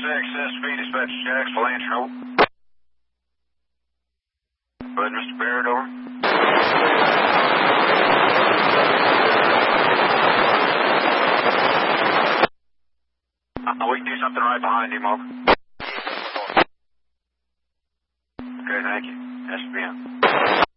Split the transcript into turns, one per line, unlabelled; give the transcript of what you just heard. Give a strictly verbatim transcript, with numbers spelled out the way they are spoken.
six, S V, dispatch Jax, Lance Hope. Go ahead, Mister Barrett, over. Uh, we can do something right behind him, over. Okay, thank you. S V M.